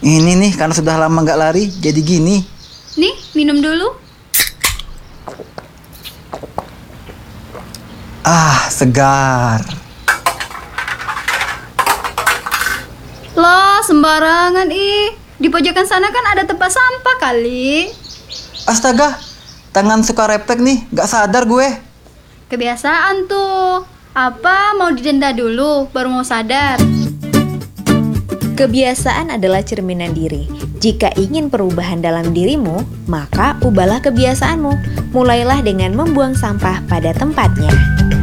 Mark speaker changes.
Speaker 1: Ini nih, karena sudah lama nggak lari, jadi gini.
Speaker 2: Nih, minum dulu.
Speaker 1: Ah, segar.
Speaker 2: Lah, sembarangan ih. Di pojokan sana kan ada tempat sampah kali.
Speaker 1: Astaga, tangan suka refleks nih, nggak sadar gue.
Speaker 2: Kebiasaan tuh. Apa mau didenda dulu baru mau sadar?
Speaker 3: Kebiasaan adalah cerminan diri. Jika ingin perubahan dalam dirimu, maka ubahlah kebiasaanmu. Mulailah dengan membuang sampah pada tempatnya.